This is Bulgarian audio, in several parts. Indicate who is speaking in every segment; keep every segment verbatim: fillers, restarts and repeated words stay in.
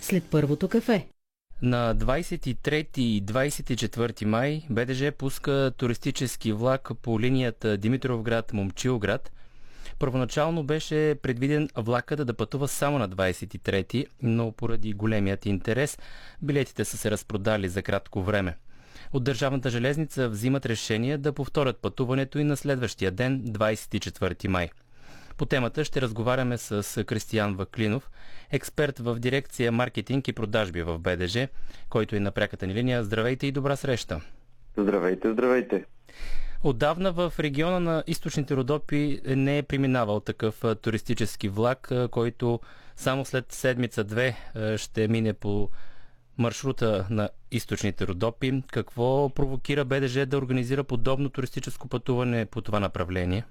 Speaker 1: след първото кафе.
Speaker 2: На двадесет и трети и двадесет и четвърти май БДЖ пуска туристически влак по линията Димитровград-Момчилград. Първоначално беше предвиден влакът да пътува само на двадесет и трети, но поради големият интерес билетите са се разпродали за кратко време. От Държавната железница взимат решение да повторят пътуването и на следващия ден, двадесет и четвърти май. По темата ще разговаряме с Кристиян Ваклинов, експерт в дирекция маркетинг и продажби в БДЖ, който е на пряката ни линия. Здравейте и добра среща!
Speaker 3: Здравейте, здравейте!
Speaker 2: Отдавна в региона на източните Родопи не е преминавал такъв туристически влак, който само след седмица-две ще мине по маршрута на източните Родопи. Какво провокира БДЖ да организира подобно туристическо пътуване по това направление?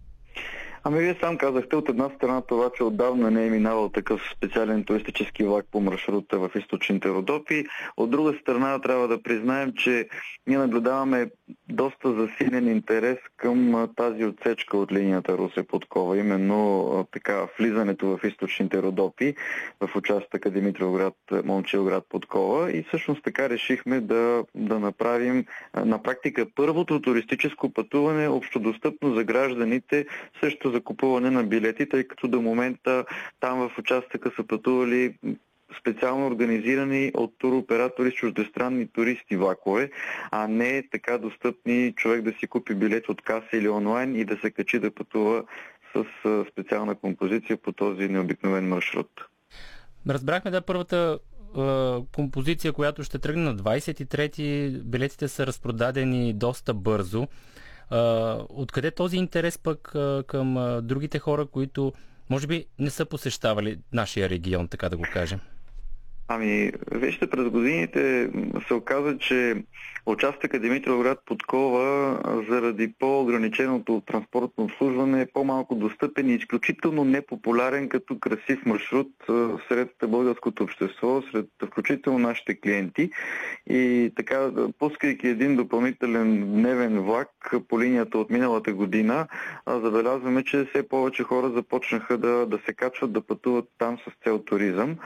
Speaker 3: Ами вие сам казахте, от една страна това, че отдавна не е минавал такъв специален туристически влак по маршрута в източните Родопи. От друга страна трябва да признаем, че ние наблюдаваме доста засилен интерес към тази отсечка от линията Русе-Подкова, именно така влизането в източните Родопи в участъка Димитровград-Момчилград-Подкова, и всъщност така решихме да, да направим на практика първото туристическо пътуване общодостъпно за гражданите, също за купуване на билети, тъй като до момента там в участъка са пътували специално организирани от туроператори с чуждестранни туристи влакове, а не така достъпни човек да си купи билет от каса или онлайн и да се качи да пътува с специална композиция по този необикновен маршрут.
Speaker 2: Разбрахме да първата композиция, която ще тръгне на двадесет и трети, билетите са разпродадени доста бързо. Откъде този интерес пък към другите хора, които може би не са посещавали нашия регион, така да го кажем?
Speaker 3: Ами, вижте, през годините се оказа, че участъка Димитровград-Подкова заради по-ограниченото транспортно обслужване е по-малко достъпен и изключително непопулярен като красив маршрут сред българското общество, сред включително нашите клиенти. И така, пускайки един допълнителен дневен влак по линията от миналата година, забелязваме, че все повече хора започнаха да, да се качват, да пътуват там с цел туризъм.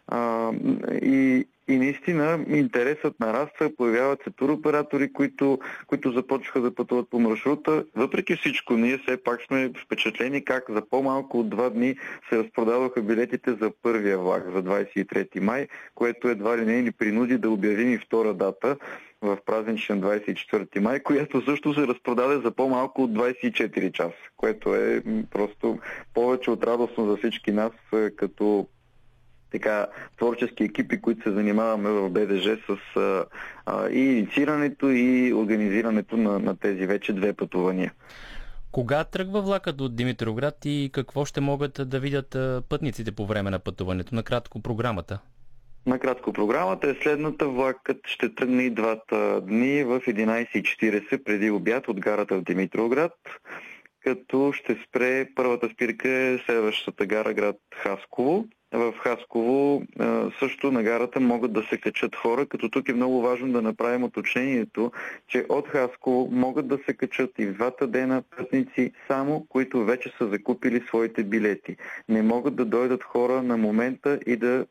Speaker 3: И, и наистина интересът нараства, появяват се туроператори, които, които започнаха да пътуват по маршрута. Въпреки всичко, ние все пак сме впечатлени как за по-малко от два дни се разпродаваха билетите за първия влак, за двадесет и трети май, което едва ли не ни принуди да обявим и втора дата в празничен двадесет и четвърти май, която също се разпродаде за по-малко от двадесет и четири часа, което е просто повече от радостно за всички нас като така творчески екипи, които се занимаваме в БДЖ с а, а, и инициирането и организирането на, на тези вече две пътувания.
Speaker 2: Кога тръгва влакът от Димитровград и какво ще могат да видят пътниците по време на пътуването? Накратко програмата.
Speaker 3: Накратко програмата е следната. Влакът ще тръгне и двата дни в единадесет и четиридесет преди обяд от гарата в Димитровград, като ще спре, първата спирка е следващата гара, град Хасково. В Хасково също на гарата могат да се качат хора, като тук е много важно да направим уточнението, че от Хасково могат да се качат и в двата дена пътници само, които вече са закупили своите билети. Не могат да дойдат хора на момента и да